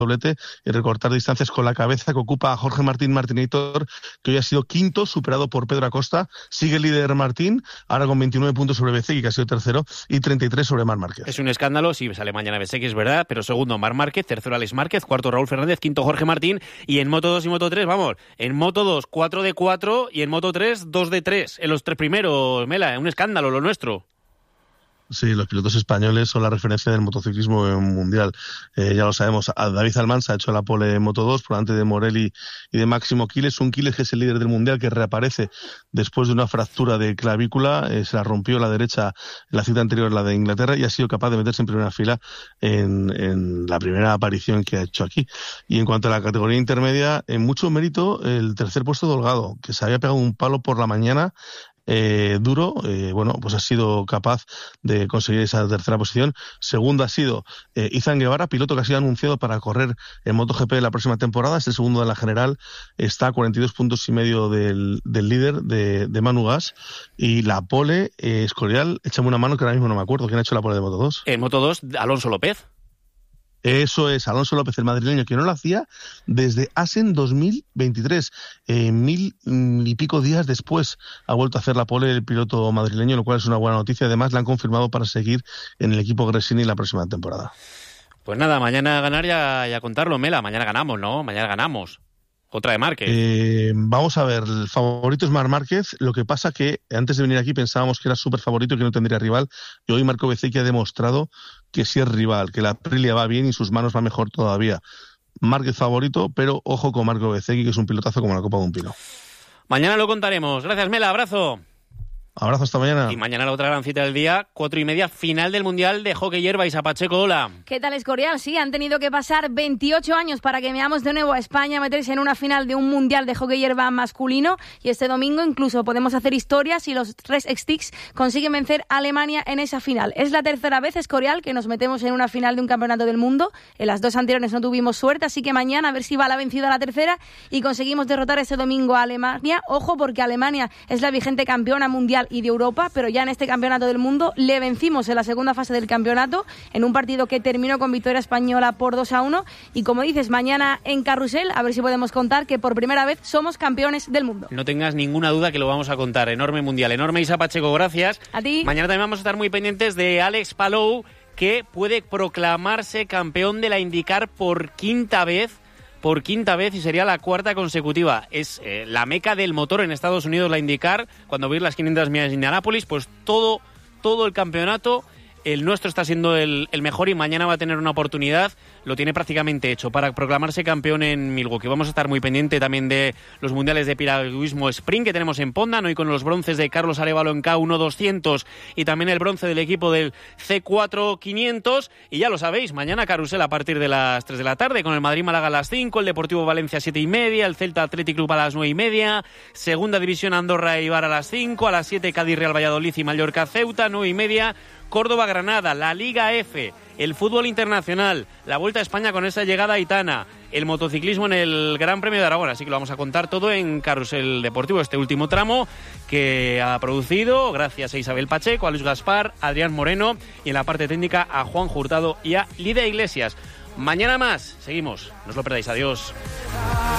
doblete y recortar distancias con la cabeza, que ocupa a Jorge Martín Martinator, que hoy ha sido quinto, superado por Pedro Acosta. Sigue el líder Martín, ahora con 29 puntos sobre Bezzecchi, que ha sido tercero, y 33 sobre Marc Márquez. Es un escándalo, sí, sale mañana Bezzecchi, es verdad, pero segundo Marc Márquez, tercero Alex Márquez, cuarto Raúl Fernández, quinto Jorge Martín, y en Moto 2 y Moto 3, vamos, en Moto 2 4 de 4 y en Moto 3 2 de 3, en los tres primeros, Mela, un escándalo lo nuestro. Sí, los pilotos españoles son la referencia del motociclismo mundial. Ya lo sabemos, David Almansa ha hecho la pole en Moto 2 por delante de Morelli y de Máximo Quiles. Un Quiles que es el líder del mundial, que reaparece después de una fractura de clavícula. Se la rompió la derecha en la cita anterior, la de Inglaterra, y ha sido capaz de meterse en primera fila en la primera aparición que ha hecho aquí. Y en cuanto a la categoría intermedia, en mucho mérito el tercer puesto de Holgado, que se había pegado un palo por la mañana duro, pues ha sido capaz de conseguir esa tercera posición. Segundo ha sido Izan Guevara, piloto que ha sido anunciado para correr en MotoGP la próxima temporada. Es el segundo de la general, está a 42 puntos y medio del líder de Manu Gas. Y la pole, Escorial, échame una mano que ahora mismo no me acuerdo quién ha hecho la pole de Moto 2. En Moto 2, Alonso López. Eso es, Alonso López, el madrileño, que no lo hacía desde Assen 2023. 1000 y pico días después ha vuelto a hacer la pole el piloto madrileño, lo cual es una buena noticia. Además, le han confirmado para seguir en el equipo Gresini la próxima temporada. Pues nada, mañana ganar ya contarlo, Mela. Mañana ganamos, ¿no? Mañana ganamos. Otra de Márquez. Vamos a ver, el favorito es Marc Márquez. Lo que pasa que antes de venir aquí pensábamos que era súper favorito y que no tendría rival. Y hoy Marco Bezzecchi ha demostrado que sí es rival, que la Aprilia va bien y sus manos va mejor todavía. Márquez favorito, pero ojo con Marco Bezzecchi, que es un pilotazo como la copa de un pino. Mañana lo contaremos. Gracias, Mela. Abrazo. Abrazo, hasta mañana. Y mañana la otra gran cita del día, 4:30, final del Mundial de Hockey Hierba. Isa Pacheco, hola. ¿Qué tal, Escorial? Sí, han tenido que pasar 28 años para que veamos de nuevo a España meterse en una final de un Mundial de Hockey Hierba masculino. Y este domingo incluso podemos hacer historia si los tres Sticks consiguen vencer a Alemania en esa final. Es la tercera vez, Escorial, que nos metemos en una final de un campeonato del mundo. En las dos anteriores no tuvimos suerte, así que mañana a ver si va la vencida a la tercera y conseguimos derrotar este domingo a Alemania. Ojo, porque Alemania es la vigente campeona mundial y de Europa, pero ya en este campeonato del mundo le vencimos en la segunda fase del campeonato en un partido que terminó con victoria española por 2-1 y como dices, mañana en Carrusel a ver si podemos contar que por primera vez somos campeones del mundo. No tengas ninguna duda que lo vamos a contar. Enorme mundial, enorme. Isa Pacheco, gracias. A ti. Mañana también vamos a estar muy pendientes de Alex Palou, que puede proclamarse campeón de la IndyCar por quinta vez y sería la cuarta consecutiva. Es la meca del motor en Estados Unidos, la IndyCar. Cuando veis las 500 millas de Indianápolis, pues todo el campeonato, el nuestro está siendo el mejor y mañana va a tener una oportunidad, lo tiene prácticamente hecho, para proclamarse campeón en Milwaukee. Vamos a estar muy pendiente también de los mundiales de piragüismo sprint que tenemos en Ponda, hoy con los bronces de Carlos Arévalo en K1 200 y también el bronce del equipo del C4 500. Y ya lo sabéis, mañana Carrusel a partir de las 3 de la tarde, con el Madrid-Málaga a las 5, el Deportivo Valencia a 7:30, el Celta Athletic Club a las 9:30, Segunda División Andorra-Eibar a las 5, a las 7 Cádiz-Real Valladolid y Mallorca-Ceuta, 9:30, Córdoba-Granada, la Liga F, el fútbol internacional, la Vuelta a España con esa llegada aitana, el motociclismo en el Gran Premio de Aragón. Así que lo vamos a contar todo en Carrusel Deportivo, este último tramo que ha producido gracias a Isabel Pacheco, a Luis Gaspar, a Adrián Moreno y en la parte técnica a Juan Hurtado y a Lidia Iglesias. Mañana más, seguimos, no os lo perdáis, adiós.